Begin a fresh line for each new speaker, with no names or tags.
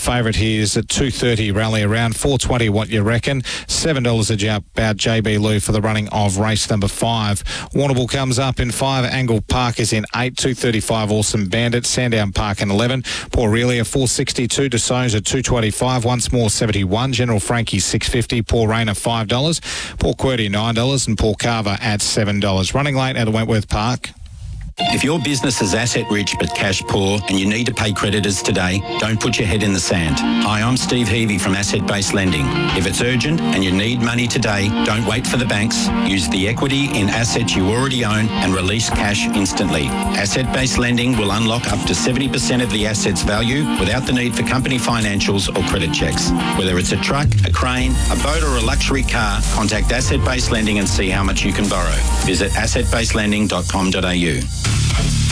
Favourite here is at $2.30, rally around. $4.20, what you reckon? $7 about JB Lou for the running of race number 5. Warrnambool comes up in 5. Angle Park is in 8. $2.35, Awesome Bandit. Sandown Park in 11. Port Aurelia, $4.62. De Sones at $2.25. Once More, $71. General Frankie, $6.50. Paul Rayner, $5. Port QWERTY, $9. And Paul Carver at $7. Running late out of Wentworth Park.
If your business is asset rich but cash poor and you need to pay creditors today, don't put your head in the sand. Hi, I'm Steve Heavey from Asset Based Lending. If it's urgent and you need money today, don't wait for the banks. Use the equity in assets you already own and release cash instantly. Asset Based Lending will unlock up to 70% of the asset's value without the need for company financials or credit checks. Whether it's a truck, a crane, a boat or a luxury car, contact Asset Based Lending and see how much you can borrow. Visit assetbasedlending.com.au.